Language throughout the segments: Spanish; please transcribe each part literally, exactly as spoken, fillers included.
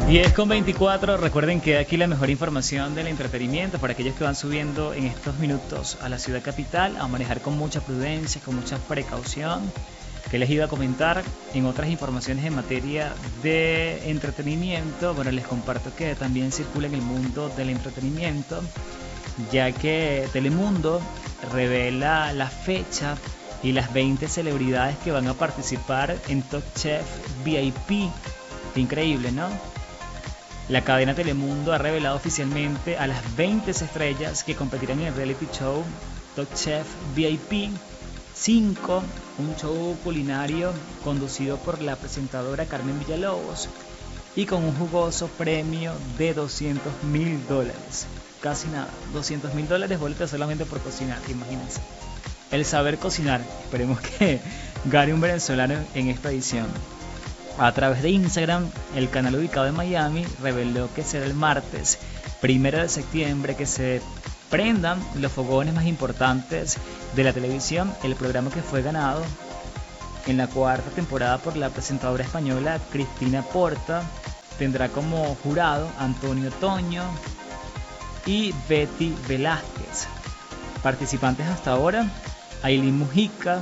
diez con veinticuatro, recuerden que aquí la mejor información del entretenimiento para aquellos que van subiendo en estos minutos a la ciudad capital, a manejar con mucha prudencia, con mucha precaución, que les iba a comentar en otras informaciones en materia de entretenimiento. Bueno, les comparto que también circula en el mundo del entretenimiento, ya que Telemundo revela la fecha y las veinte celebridades que van a participar en Top Chef V I P. Increíble, ¿no? La cadena Telemundo ha revelado oficialmente a las veinte estrellas que competirán en el reality show Top Chef V I P cinco, un show culinario conducido por la presentadora Carmen Villalobos y con un jugoso premio de doscientos mil dólares. Casi nada, doscientos mil dólares boletas solamente por cocinar, imagínense. El saber cocinar, esperemos que gane un venezolano en esta edición. A través de Instagram, el canal ubicado en Miami reveló que será el martes primero de septiembre que se prendan los fogones más importantes de la televisión. El programa, que fue ganado en la cuarta temporada por la presentadora española Cristina Porta, tendrá como jurado Antonio Toño y Betty Velázquez. Participantes hasta ahora: Ailín Mujica,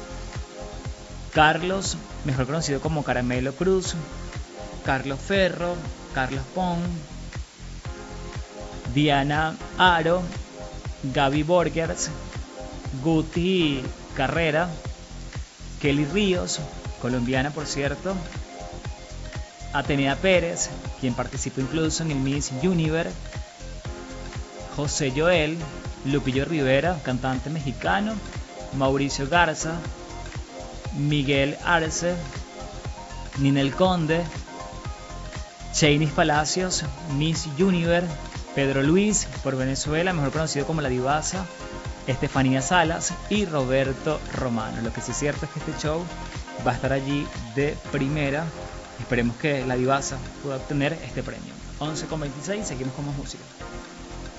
Carlos, mejor conocido como Caramelo Cruz, Carlos Ferro, Carlos Pon, Diana Aro, Gaby Borgers, Guti Carrera, Kelly Ríos, colombiana por cierto, Atenea Pérez, quien participó incluso en el Miss Universe, José Joel, Lupillo Rivera, cantante mexicano, Mauricio Garza, Miguel Arce, Ninel Conde, Chainis Palacios, Miss Universe, Pedro Luis por Venezuela, mejor conocido como La Divasa, Estefanía Salas y Roberto Romano. Lo que sí es cierto es que este show va a estar allí de primera. Esperemos que La Divasa pueda obtener este premio. once con veintiséis, seguimos con más música.